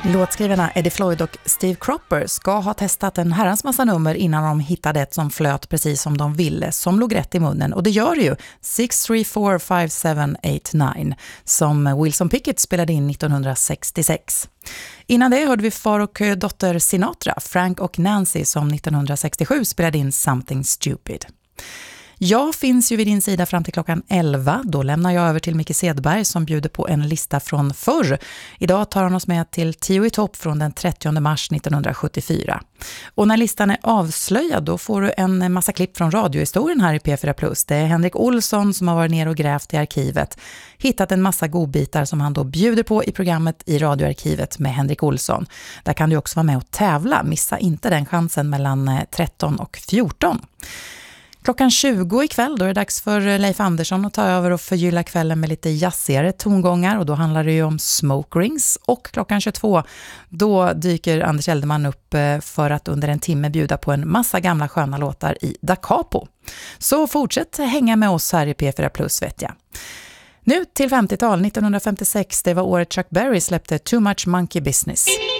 Låtskrivarna Eddie Floyd och Steve Cropper ska ha testat en herrans massa nummer innan de hittade ett som flöt precis som de ville, som låg rätt i munnen. Och det gör det ju, 6345789, som Wilson Pickett spelade in 1966. Innan det hörde vi far och dotter Sinatra, Frank och Nancy, som 1967 spelade in Something Stupid. Jag finns ju vid din sida fram till klockan 11. Då lämnar jag över till Micke Sedberg som bjuder på en lista från förr. Idag tar han oss med till 10 i topp från den 30 mars 1974. Och när listan är avslöjad då får du en massa klipp från radiohistorien här i P4+. Det är Henrik Olsson som har varit ner och grävt i arkivet. Hittat en massa godbitar som han då bjuder på i programmet i radioarkivet med Henrik Olsson. Där kan du också vara med och tävla. Missa inte den chansen mellan 13 och 14. Klockan 20 ikväll då är det dags för Leif Andersson att ta över och förgylla kvällen med lite jazzigare tongångar, och då handlar det ju om Smoke Rings. Och klockan 22 då dyker Anders Elderman upp för att under en timme bjuda på en massa gamla sköna låtar i Da Capo. Så fortsätt hänga med oss här i P4+, vet jag. Nu till 50-tal, 1956, det var året Chuck Berry släppte Too Much Monkey Business.